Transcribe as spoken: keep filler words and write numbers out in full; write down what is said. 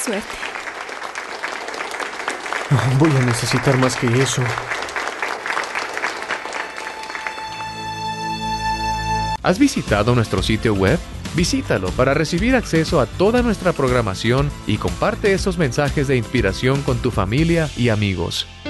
suerte. Voy a necesitar más que eso. ¿Has visitado nuestro sitio web? Visítalo para recibir acceso a toda nuestra programación y comparte esos mensajes de inspiración con tu familia y amigos.